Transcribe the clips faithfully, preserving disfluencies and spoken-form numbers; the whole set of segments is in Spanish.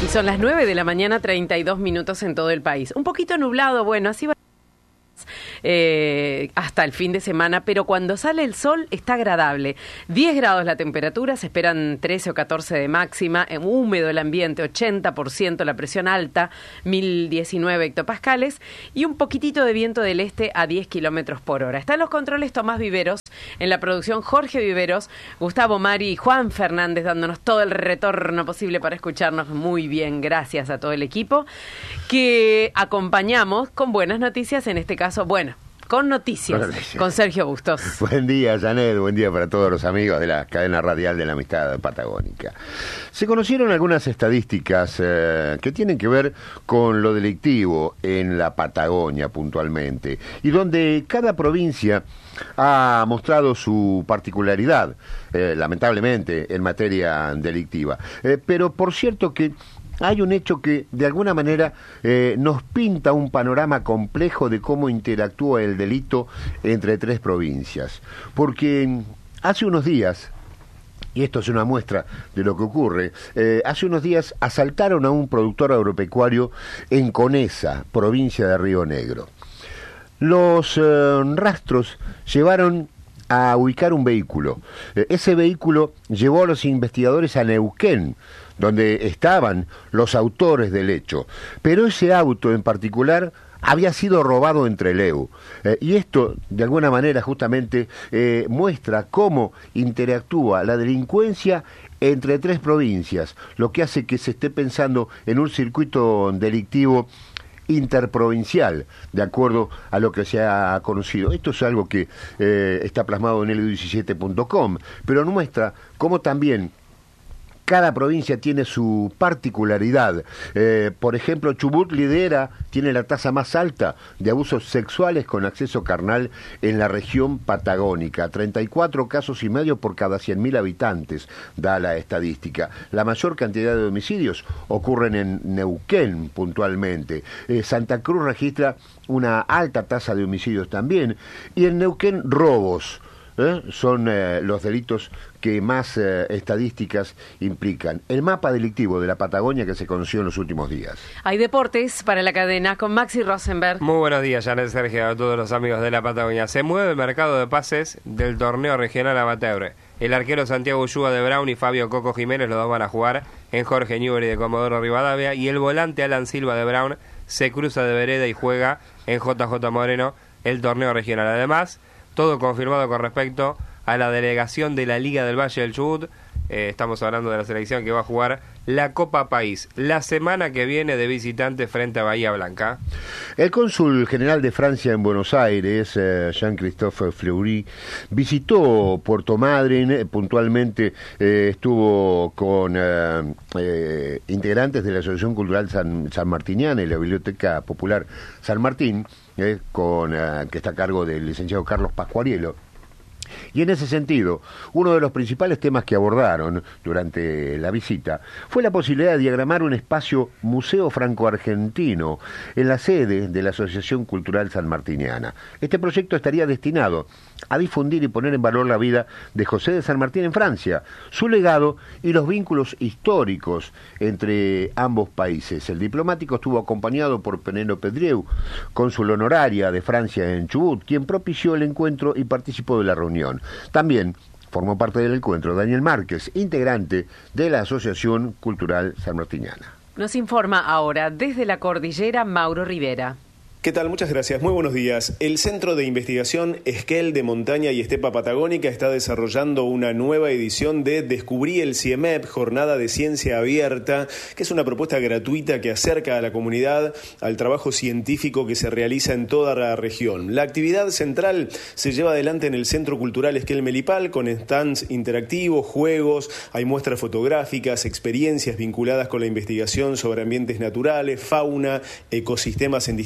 Y son las nueve de la mañana, treinta y dos minutos en todo el país. Un poquito nublado, bueno, así va eh, hasta el fin de semana, pero cuando sale el sol está agradable. diez grados la temperatura, se esperan trece o catorce de máxima, húmedo el ambiente, ochenta por ciento, la presión alta, mil diecinueve hectopascales y un poquitito de viento del este a diez kilómetros por hora. Están los controles Tomás Viveros, en la producción Jorge Viveros, Gustavo Mari y Juan Fernández dándonos todo el retorno posible para escucharnos muy bien. Gracias a todo el equipo que acompañamos con buenas noticias, en este caso, bueno, con noticias, noticias. Con Sergio Bustos. Buen día, Janet, buen día para todos los amigos de la cadena radial de la amistad patagónica. Se conocieron algunas estadísticas eh, que tienen que ver con lo delictivo en la Patagonia puntualmente, y donde cada provincia ha mostrado su particularidad, eh, lamentablemente, en materia delictiva. Eh, pero por cierto que hay un hecho que, de alguna manera, eh, nos pinta un panorama complejo de cómo interactúa el delito entre tres provincias. Porque hace unos días, y esto es una muestra de lo que ocurre, eh, hace unos días asaltaron a un productor agropecuario en Conesa, provincia de Río Negro. Los eh, rastros llevaron a ubicar un vehículo. Eh, ese vehículo llevó a los investigadores a Neuquén, donde estaban los autores del hecho. Pero ese auto en particular había sido robado en Trelew. Eh, y esto, de alguna manera, justamente eh, muestra cómo interactúa la delincuencia entre tres provincias, lo que hace que se esté pensando en un circuito delictivo interprovincial, de acuerdo a lo que se ha conocido. Esto es algo que eh, está plasmado en el diecisiete punto com, pero muestra cómo también cada provincia tiene su particularidad. Eh, por ejemplo, Chubut lidera, tiene la tasa más alta de abusos sexuales con acceso carnal en la región patagónica. treinta y cuatro casos y medio por cada cien mil habitantes, da la estadística. La mayor cantidad de homicidios ocurren en Neuquén, puntualmente. Eh, Santa Cruz registra una alta tasa de homicidios también. Y en Neuquén, robos. ¿Eh? Son eh, los delitos que más eh, estadísticas implican. El mapa delictivo de la Patagonia que se conoció en los últimos días. Hay deportes para la cadena con Maxi Rosenberg. Muy buenos días, Janet, Sergio, a todos los amigos de la Patagonia. Se mueve el mercado de pases del torneo regional amateur. El arquero Santiago Ullúa de Brown y Fabio Coco Jiménez los dos van a jugar en Jorge Newbery de Comodoro Rivadavia, y el volante Alan Silva de Brown se cruza de vereda y juega en J J Moreno el torneo regional. Además, todo confirmado con respecto a la delegación de la Liga del Valle del Chubut. Eh, estamos hablando de la selección que va a jugar la Copa País la semana que viene de visitante frente a Bahía Blanca. El cónsul general de Francia en Buenos Aires, eh, Jean-Christophe Fleury, visitó Puerto Madryn. Eh, puntualmente eh, estuvo con eh, eh, integrantes de la Asociación Cultural San, San Martiniana y la Biblioteca Popular San Martín, eh, con, eh, que está a cargo del licenciado Carlos Pascuariello. Y en ese sentido, uno de los principales temas que abordaron durante la visita fue la posibilidad de diagramar un espacio museo franco-argentino en la sede de la Asociación Cultural Sanmartiniana. Este proyecto estaría destinado a difundir y poner en valor la vida de José de San Martín en Francia, su legado y los vínculos históricos entre ambos países. El diplomático estuvo acompañado por Penélope Drieu, cónsul honoraria de Francia en Chubut, quien propició el encuentro y participó de la reunión. También formó parte del encuentro Daniel Márquez, integrante de la Asociación Cultural Sanmartiniana. Nos informa ahora desde la cordillera Mauro Rivera. ¿Qué tal? Muchas gracias. Muy buenos días. El Centro de Investigación Esquel de Montaña y Estepa Patagónica está desarrollando una nueva edición de Descubrí el CIEMEP, Jornada de Ciencia Abierta, que es una propuesta gratuita que acerca a la comunidad al trabajo científico que se realiza en toda la región. La actividad central se lleva adelante en el Centro Cultural Esquel Melipal con stands interactivos, juegos, hay muestras fotográficas, experiencias vinculadas con la investigación sobre ambientes naturales, fauna, ecosistemas en distintos espacios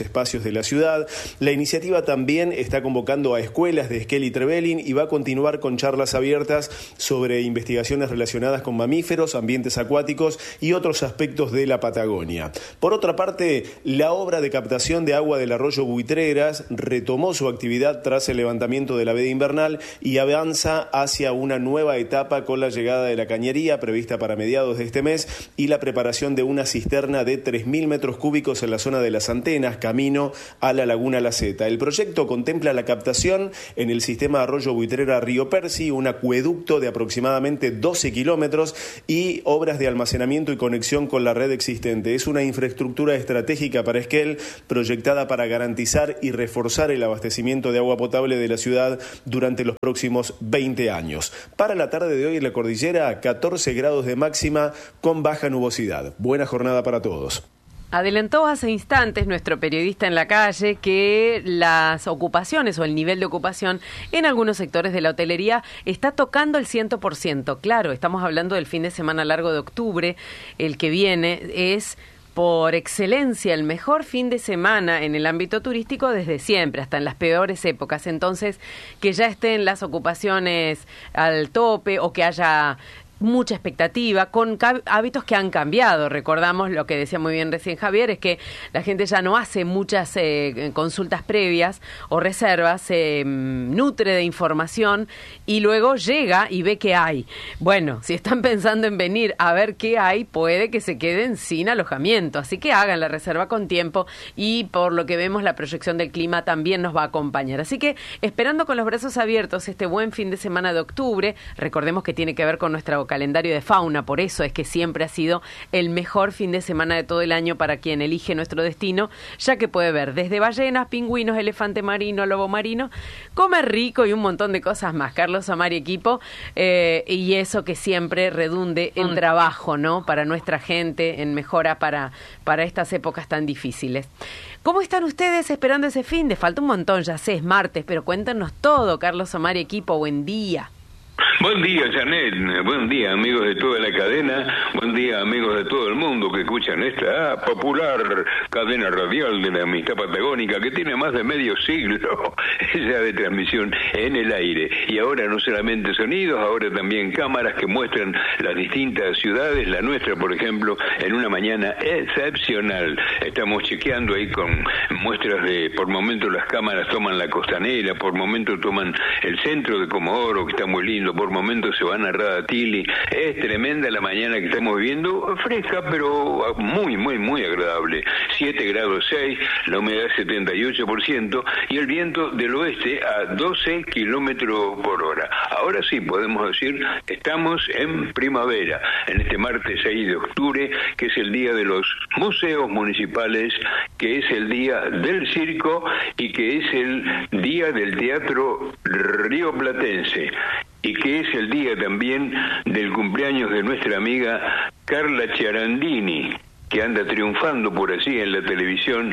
espacios de la ciudad. La iniciativa también está convocando a escuelas de Esquel y Trevelin y va a continuar con charlas abiertas sobre investigaciones relacionadas con mamíferos, ambientes acuáticos y otros aspectos de la Patagonia. Por otra parte, la obra de captación de agua del arroyo Buitreras retomó su actividad tras el levantamiento de la veda invernal y avanza hacia una nueva etapa con la llegada de la cañería prevista para mediados de este mes y la preparación de una cisterna de tres mil metros cúbicos en la zona de las Antenas, camino a la Laguna La Zeta. El proyecto contempla la captación en el sistema Arroyo Buitrera Río Persi, un acueducto de aproximadamente doce kilómetros y obras de almacenamiento y conexión con la red existente. Es una infraestructura estratégica para Esquel, proyectada para garantizar y reforzar el abastecimiento de agua potable de la ciudad durante los próximos veinte años. Para la tarde de hoy en la cordillera, catorce grados de máxima con baja nubosidad. Buena jornada para todos. Adelantó hace instantes nuestro periodista en la calle que las ocupaciones o el nivel de ocupación en algunos sectores de la hotelería está tocando el cien por ciento. Claro, estamos hablando del fin de semana largo de octubre, el que viene es por excelencia el mejor fin de semana en el ámbito turístico desde siempre, hasta en las peores épocas. Entonces, que ya estén las ocupaciones al tope o que haya mucha expectativa, con hábitos que han cambiado. Recordamos lo que decía muy bien recién Javier, es que la gente ya no hace muchas eh, consultas previas o reservas, se eh, nutre de información y luego llega y ve qué hay. Bueno, si están pensando en venir a ver qué hay, puede que se queden sin alojamiento, así que hagan la reserva con tiempo y por lo que vemos la proyección del clima también nos va a acompañar. Así que esperando con los brazos abiertos este buen fin de semana de octubre, recordemos que tiene que ver con nuestra calendario de fauna, por eso es que siempre ha sido el mejor fin de semana de todo el año para quien elige nuestro destino, ya que puede ver desde ballenas, pingüinos, elefante marino, lobo marino, comer rico y un montón de cosas más. Carlos Amari, equipo, eh, y eso que siempre redunde en trabajo, ¿no? Para nuestra gente, en mejora para, para estas épocas tan difíciles. ¿Cómo están ustedes esperando ese fin de? Falta un montón, ya sé, es martes, pero cuéntanos todo, Carlos Amari, equipo, buen día. Buen día, Janet. Buen día, amigos de toda la cadena. Buen día, amigos de todo el mundo que escuchan esta popular cadena radial de la amistad patagónica que tiene más de medio siglo ya de transmisión en el aire. Y ahora no solamente sonidos, ahora también cámaras que muestran las distintas ciudades. La nuestra, por ejemplo, en una mañana excepcional. Estamos chequeando ahí con muestras de, por momentos las cámaras toman la costanera, por momentos toman el centro de Comodoro, que está muy lindo, por momentos se van a Radatili. Es tremenda la mañana que estamos viviendo, fresca pero muy, muy, muy agradable. siete grados seis, la humedad setenta y ocho por ciento y el viento del oeste a doce kilómetros por hora. Ahora sí podemos decir que estamos en primavera, en este martes seis de octubre, que es el día de los museos municipales, que es el día del circo y que es el día del teatro rioplatense. Y que es el día también del cumpleaños de nuestra amiga Carla Ciarandini, que anda triunfando por así en la televisión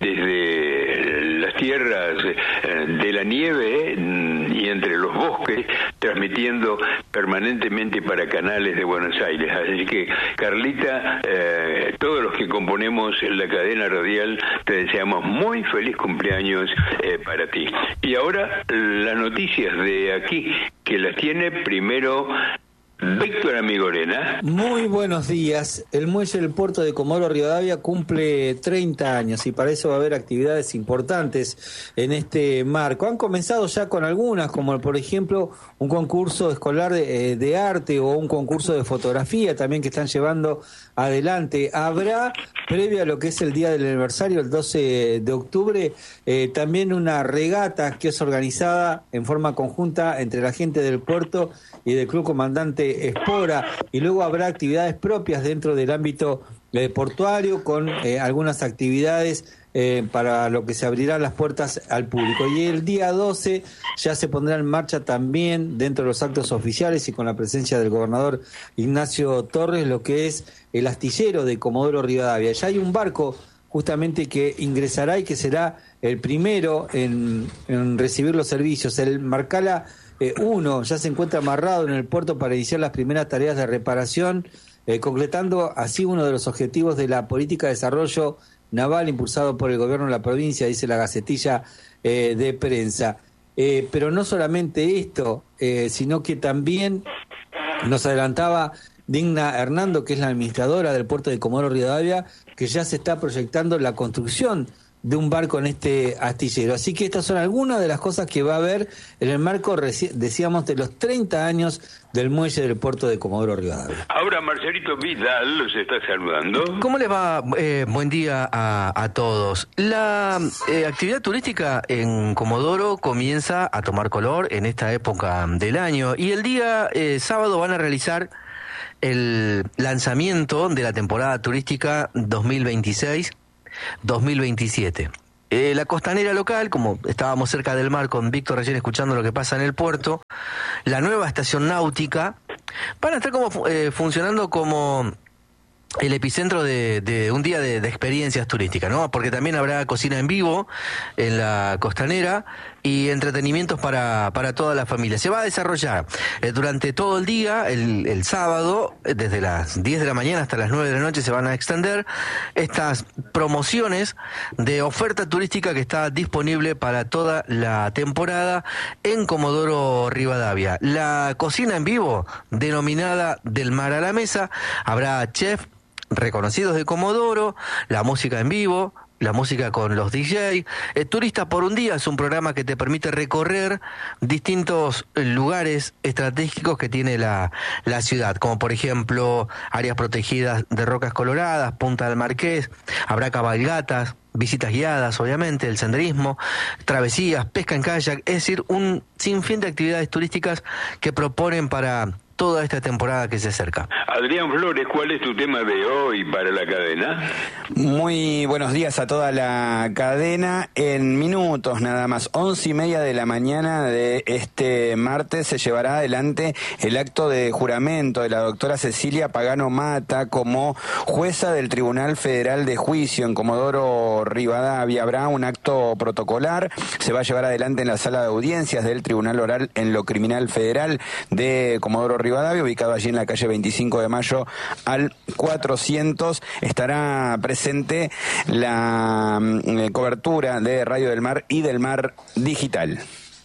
desde las tierras de la nieve y entre los bosques, transmitiendo permanentemente para canales de Buenos Aires. Así que, Carlita, eh, todos los que componemos la cadena radial, te deseamos muy feliz cumpleaños eh, para ti. Y ahora, las noticias de aquí, que las tiene primero Víctor Amigorena. Muy buenos días. El muelle del puerto de Comodoro Rivadavia cumple treinta años y para eso va a haber actividades importantes en este marco. Han comenzado ya con algunas, como por ejemplo un concurso escolar de, de arte o un concurso de fotografía también que están llevando adelante. Habrá, previo a lo que es el día del aniversario, el doce de octubre, eh, también una regata que es organizada en forma conjunta entre la gente del puerto y del Club Comandante Espora, y luego habrá actividades propias dentro del ámbito eh, portuario con eh, algunas actividades eh, para lo que se abrirán las puertas al público. Y el día doce ya se pondrá en marcha también dentro de los actos oficiales y con la presencia del gobernador Ignacio Torres lo que es el astillero de Comodoro Rivadavia. Ya hay un barco justamente que ingresará y que será el primero en, en recibir los servicios. El Marcala Eh, uno ya se encuentra amarrado en el puerto para iniciar las primeras tareas de reparación, eh, concretando así uno de los objetivos de la política de desarrollo naval impulsado por el gobierno de la provincia, dice la Gacetilla eh, de Prensa. Eh, pero no solamente esto, eh, sino que también nos adelantaba Digna Hernando, que es la administradora del puerto de Comodoro Rivadavia, que ya se está proyectando la construcción de un barco en este astillero. Así que estas son algunas de las cosas que va a haber en el marco, decíamos, de los treinta años del muelle del puerto de Comodoro Rivadavia. Ahora Marcelito Vidal los está saludando. ¿Cómo les va? Eh, buen día a, a todos. La eh, actividad turística en Comodoro comienza a tomar color en esta época del año y el día eh, sábado van a realizar el lanzamiento de la temporada turística dos mil veintiséis dos mil veintisiete. Eh, la costanera local, como estábamos cerca del mar con Víctor recién escuchando lo que pasa en el puerto, la nueva estación náutica, van a estar como eh, funcionando como el epicentro de, de un día de, de experiencias turísticas, ¿no? Porque también habrá cocina en vivo en la costanera y entretenimientos para, para toda la familia. Se va a desarrollar eh, durante todo el día, el, el sábado, desde las diez de la mañana hasta las nueve de la noche se van a extender estas promociones de oferta turística que está disponible para toda la temporada en Comodoro Rivadavia. La cocina en vivo, denominada Del Mar a la Mesa, habrá chef reconocidos de Comodoro, la música en vivo, la música con los D J. Eh, Turista por un día es un programa que te permite recorrer distintos lugares estratégicos que tiene la, la ciudad, como por ejemplo áreas protegidas de rocas coloradas, Punta del Marqués, habrá cabalgatas, visitas guiadas, obviamente, el senderismo, travesías, pesca en kayak, es decir, un sinfín de actividades turísticas que proponen para toda esta temporada que se acerca. Adrián Flores, ¿cuál es tu tema de hoy para la cadena? Muy buenos días a toda la cadena. En minutos nada más, once y media de la mañana de este martes se llevará adelante el acto de juramento de la doctora Cecilia Pagano Mata como jueza del Tribunal Federal de Juicio en Comodoro Rivadavia. Habrá un acto protocolar, se va a llevar adelante en la sala de audiencias del Tribunal Oral en lo Criminal Federal de Comodoro Rivadavia, ubicado allí en la calle veinticinco de mayo al cuatrocientos. Estará presente la eh, cobertura de Radio del Mar y del Mar Digital.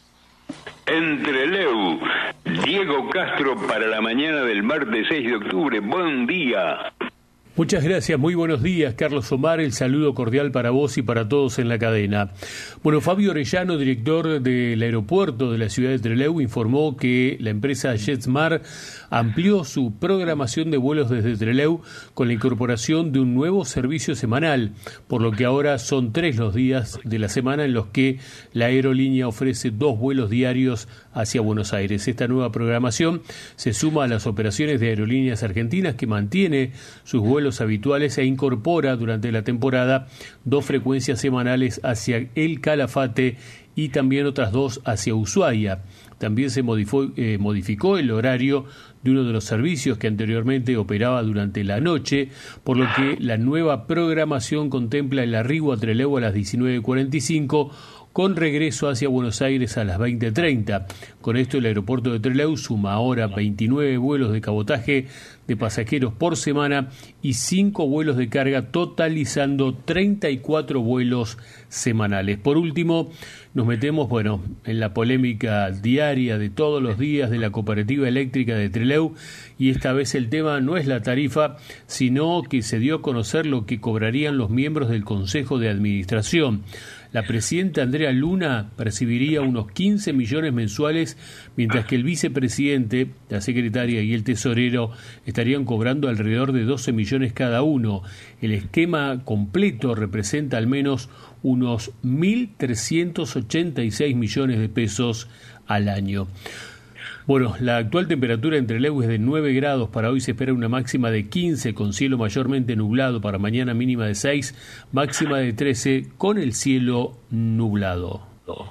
Entre Leu, Diego Castro para la mañana del martes seis de octubre. Buen día. Muchas gracias, muy buenos días, Carlos Omar, el saludo cordial para vos y para todos en la cadena. Bueno, Fabio Orellano, director del aeropuerto de la ciudad de Trelew, informó que la empresa JetSmart amplió su programación de vuelos desde Trelew con la incorporación de un nuevo servicio semanal, por lo que ahora son tres los días de la semana en los que la aerolínea ofrece dos vuelos diarios hacia Buenos Aires. Esta nueva programación se suma a las operaciones de Aerolíneas Argentinas, que mantiene sus vuelos habituales e incorpora durante la temporada dos frecuencias semanales hacia El Calafate y también otras dos hacia Ushuaia. También se modificó, eh, modificó el horario de uno de los servicios que anteriormente operaba durante la noche, por lo que la nueva programación contempla el arribo a Trelew a las diecinueve cuarenta y cinco, con regreso hacia Buenos Aires a las veinte treinta. Con esto el aeropuerto de Trelew suma ahora veintinueve vuelos de cabotaje de pasajeros por semana y cinco vuelos de carga, totalizando treinta y cuatro vuelos semanales. Por último, nos metemos, bueno, en la polémica diaria de todos los días de la Cooperativa Eléctrica de Trelew, y esta vez el tema no es la tarifa, sino que se dio a conocer lo que cobrarían los miembros del Consejo de Administración. La presidenta Andrea Luna percibiría unos quince millones mensuales, mientras que el vicepresidente, la secretaria y el tesorero estarían cobrando alrededor de doce millones cada uno. El esquema completo representa al menos unos mil trescientos ochenta y seis millones de pesos al año. Bueno, la actual temperatura en Trelew es de nueve grados, para hoy se espera una máxima de quince con cielo mayormente nublado, para mañana mínima de seis, máxima de trece con el cielo nublado.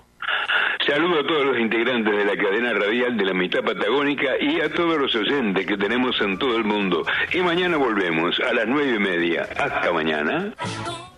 Saludo a todos los integrantes de la cadena radial de la mitad patagónica y a todos los oyentes que tenemos en todo el mundo. Y mañana volvemos a las nueve y media. Hasta mañana.